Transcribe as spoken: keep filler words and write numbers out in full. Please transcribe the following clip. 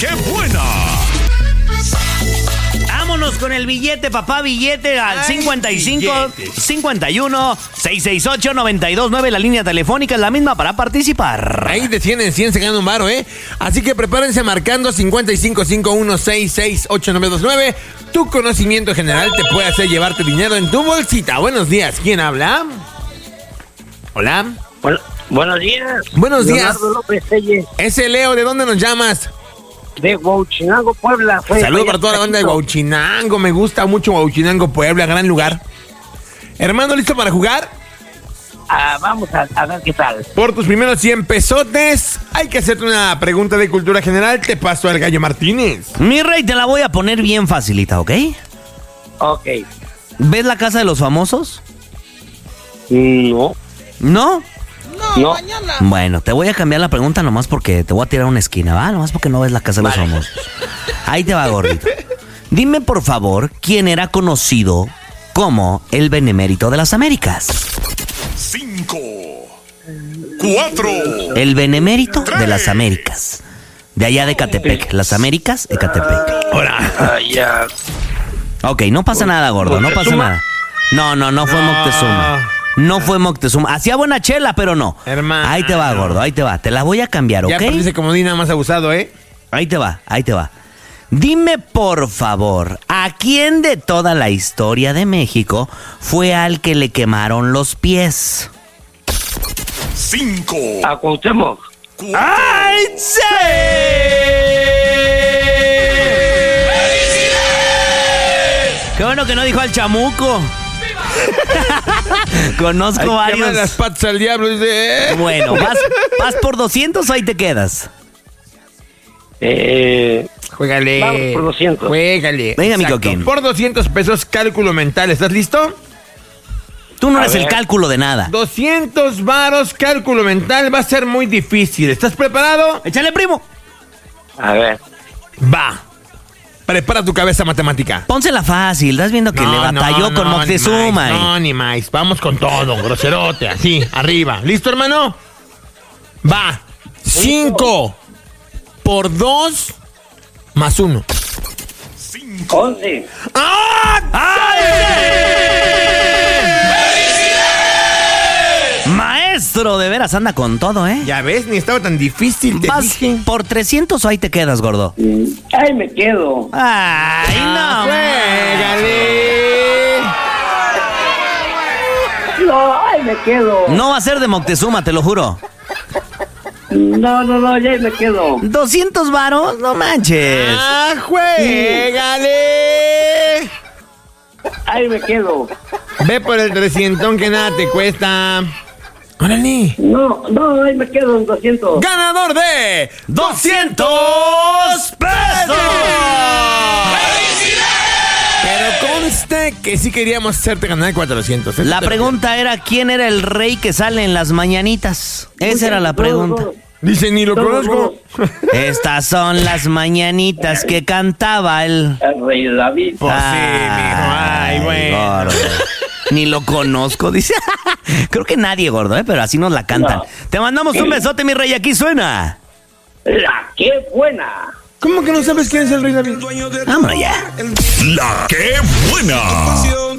¡Qué buena! Vámonos con el billete, papá, billete al Ay, cincuenta y cinco, billete. cincuenta y uno, seiscientos sesenta y ocho, noventa y dos nueve. La línea telefónica es la misma para participar. Ahí de cien en cien se gana un varo, ¿eh? Así que prepárense marcando cincuenta y cinco, cincuenta y uno, sesenta y seis, ocho nueve dos nueve. Tu conocimiento general te puede hacer llevarte dinero en tu bolsita. Buenos días, ¿quién habla? Hola. Bueno, buenos días. Buenos días. Leonardo López Telles, Ese Leo, ¿de dónde nos llamas? de Huauchinango, Puebla. Fue Saludos allá para toda la banda de tantito. Huauchinango. Me gusta mucho Huauchinango, Puebla, gran lugar. Hermano, ¿listo para jugar? Ah, vamos a, a ver qué tal. Por tus primeros cien pesotes, hay que hacerte una pregunta de cultura general. Te paso al Gallo Martínez. Mi rey, te la voy a poner bien facilita, ¿ok? Ok. ¿Ves la casa de los famosos? No, ¿No? no. Bueno, te voy a cambiar la pregunta nomás porque te voy a tirar a una esquina, ¿va? Nomás porque no ves la casa de los famosos. Ahí te va, gordito. Dime, por favor, ¿quién era conocido como el Benemérito de las Américas? Cinco, cuatro, El Benemérito de las Américas. De allá de Ecatepec. Las Américas, Ecatepec. Ah, ya. Ok, no pasa nada, gordo, no pasa ¿Moctezuma? nada. No, no, no fue Moctezuma. No fue Moctezuma. Hacía buena chela, pero no. Hermano. Ahí te va, gordo, ahí te va. Te la voy a cambiar, ¿ok? Ya parece como Dina más abusado, ¿eh? Ahí te va, ahí te va. Dime, por favor, ¿a quién de toda la historia de México fue al que le quemaron los pies? cinco, A Cuauhtémoc. cuatro. ¡Ay, sí! ¡Qué bueno que no dijo al chamuco! Conozco Hay que llamar las varios. patas al diablo. Dice, ¿eh? Bueno, ¿vas, ¿vas por doscientos o ahí te quedas? Eh, Juégale. Vamos por doscientos. Juégale. Venga, mi Exacto. coquín. Por doscientos pesos, cálculo mental. ¿Estás listo? Tú no A eres el ver. cálculo de nada. doscientos varos, cálculo mental. Va a ser muy difícil. ¿Estás preparado? ¡Échale, primo! a ver. Va. Prepara tu cabeza matemática. Pónsela fácil. Estás viendo que le batalló con Moctezuma. Ni y- más, no, ni más. Vamos con todo, groserote. Así, arriba. ¿Listo, hermano? Va. cinco por dos más uno. Cinco, Once. Maestro, de veras anda con todo, ¿eh? Ya ves, ni estaba tan difícil. Te ¿Vas dije. por trescientos o ahí te quedas, gordo? Ahí me quedo. ¡Ay, no! Juégale. No, ahí me quedo. No va a ser de Moctezuma, te lo juro. No, no, no, ya ahí me quedo. ¿doscientos varos? No manches. ¡Ah, juégale! Ahí me quedo. Ve por el trescientón que nada te cuesta. ¡Órale! No, no, ahí me quedo en doscientos. ¡Ganador de ¡doscientos pesos! Pero conste que sí queríamos hacerte ganar cuatrocientos. ¿eh? La pregunta era, ¿quién era el rey que sale en las mañanitas? Esa era la pregunta. Dice, ni lo No, conozco. Estas son las mañanitas que cantaba el... El rey David. Pues sí, mijo. Ay, bueno. gordo. Ni lo conozco, dice. Creo que nadie, gordo, ¿eh? Pero así nos la cantan. No. Te mandamos un besote, mi rey. Aquí suena. La qué buena. ¿Cómo que no sabes quién es el rey David? Vámonos ya. La que buena.